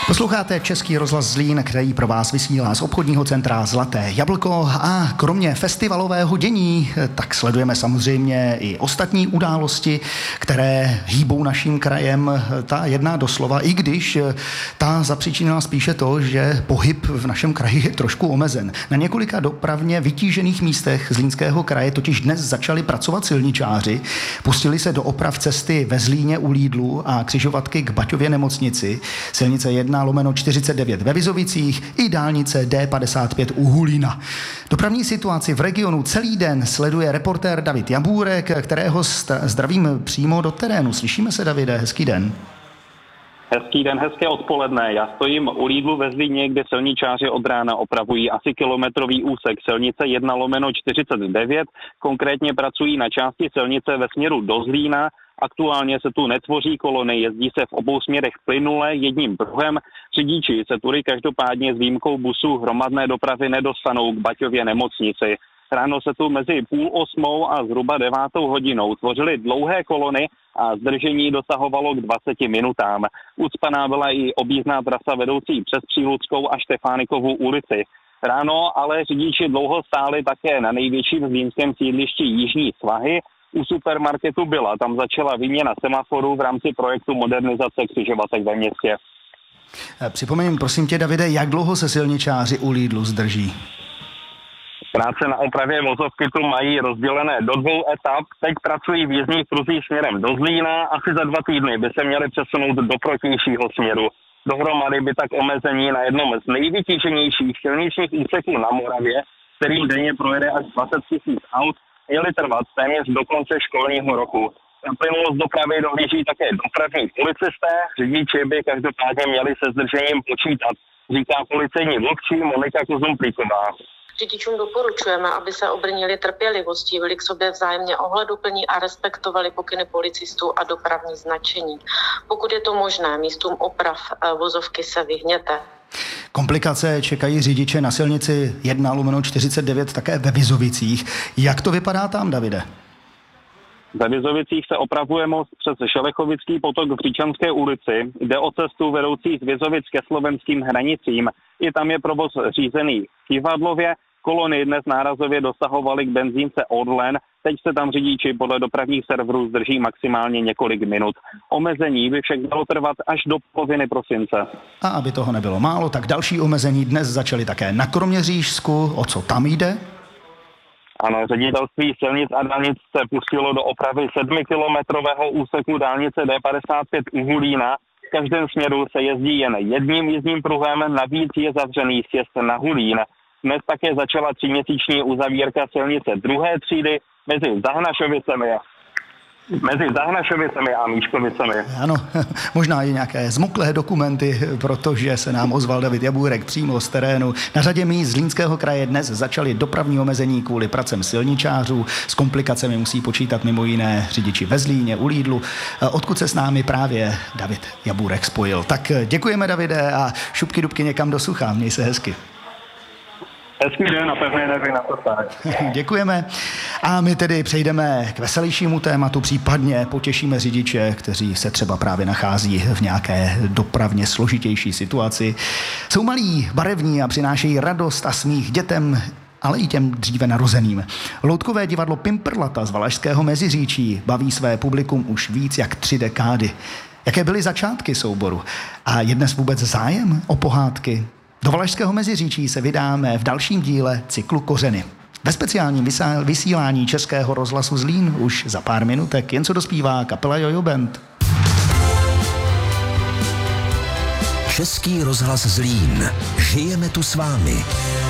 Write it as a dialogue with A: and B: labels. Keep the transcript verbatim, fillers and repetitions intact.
A: Posloucháte Český rozhlas Zlín, který pro vás vysílá z obchodního centra Zlaté jablko, a kromě festivalového dění tak sledujeme samozřejmě i ostatní události, které hýbou naším krajem. Ta jedna doslova, i když ta zapříčinila spíše to, že pohyb v našem kraji je trošku omezen. Na několika dopravně vytížených místech Zlínského kraje totiž dnes začali pracovat silničáři, pustili se do oprav cesty ve Zlíně u Lídlu a křižovatky k Baťově nemocnici, silnice jedna lomeno čtyřicet devět ve Vizovicích i dálnice D padesát pět u Hulína. Dopravní situaci v regionu celý den sleduje reportér David Jabůrek, kterého zdravím přímo do terénu. Slyšíme se, Davide? Hezký den.
B: Hezký den, hezké odpoledne. Já stojím u Lídlu ve Zlíně, kde silničáři od rána opravují asi kilometrový úsek silnice jedna lomeno čtyřicet devět. Konkrétně pracují na části silnice ve směru do Zlína. Aktuálně se tu netvoří kolony, jezdí se v obou směrech plynule jedním pruhem. Řidiči se tudy každopádně s výjimkou busů hromadné dopravy nedostanou k Baťově nemocnici. Ráno se tu mezi půl osmou a zhruba devátou hodinou tvořily dlouhé kolony a zdržení dosahovalo k dvaceti minutám. Ucpaná byla i objízdná trasa vedoucí přes Příludskou a Štefánikovu ulici. Ráno ale řidiči dlouho stáli také na největším zlínském sídlišti Jižní Svahy. U supermarketu Byla, tam začala výměna semaforů v rámci projektu modernizace křižovatek ve městě.
A: Připomeň, prosím tě, Davide, jak dlouho se silničáři u Lidlu zdrží?
B: Práce na opravě vozovky tu mají rozdělené do dvou etap. Teď pracují v jízdních pruzích směrem do Zlína. Asi za dva týdny by se měli přesunout do protějšího směru. Dohromady by tak omezení na jednom z nejvytíženějších silničních úseků na Moravě, kterým denně projede až dvacet tisíc aut, měly trvat téměř do konce školního roku. Na plynulost dopravy dohlíží také dopravní policisté. Řidiči by každopádně měli se zdržením počítat, říká policejní mluvčí Monika Kozumplíková.
C: Řidičům doporučujeme, aby se obrnili trpělivostí, byli k sobě vzájemně ohleduplní a respektovali pokyny policistů a dopravní značení. Pokud je to možné, místům oprav vozovky se vyhněte.
A: Komplikace čekají řidiče na silnici jedna lomeno čtyřicet devět také ve Vizovicích. Jak to vypadá tam, Davide?
B: Ve Vizovicích se opravuje most přes Šelechovický potok v Říčanské ulici. Jde o cestu vedoucí z Vizovic ke slovenským hranicím. I tam je provoz řízený v Kivadlově. Kolony dnes nárazově dosahovaly k benzínce Orlen. Teď se tam řidiči podle dopravních serverů zdrží maximálně několik minut. Omezení by však mělo trvat až do poloviny prosince.
A: A aby toho nebylo málo, tak další omezení dnes začaly také na Kroměřížsku. O co tam jde?
B: Ano, ředitelství silnic a dálnic se pustilo do opravy sedmikilometrového úseku dálnice D padesát pět u Hulína. V každém směru se jezdí jen jedním jízdním pruhem, navíc je zavřený sjezd na Hulín. Dnes také začala tříměsíční uzavírka silnice druhé třídy mezi Zahnašovicemi Mezi Zahnašovicemi a Míškovicemi.
A: Ano, možná i nějaké zmuklé dokumenty, protože se nám ozval David Jabůrek přímo z terénu. Na řadě míst Zlínského kraje dnes začaly dopravní omezení kvůli pracem silničářů. S komplikacemi musí počítat mimo jiné řidiči ve Zlíně, u Lídlu, odkud se s námi právě David Jabůrek spojil. Tak děkujeme, Davide, a šupky dubky někam do sucha. Měj se hezky.
B: Hezký den a pevné neby na to tak.
A: Děkujeme. A my tedy přejdeme k veselějšímu tématu, případně potěšíme řidiče, kteří se třeba právě nachází v nějaké dopravně složitější situaci. Jsou malí, barevní a přinášejí radost a smích dětem, ale i těm dříve narozeným. Loutkové divadlo Pimperlata z Valašského Meziříčí baví své publikum už víc jak tři dekády. Jaké byly začátky souboru? A je dnes vůbec zájem o pohádky? Do Valašského Meziříčí se vydáme v dalším díle cyklu Kořeny. Ve speciálním vysílání Českého rozhlasu Zlín už za pár minutek, jen co dospívá kapela Jojo Band.
D: Český rozhlas Zlín. Žijeme tu s vámi.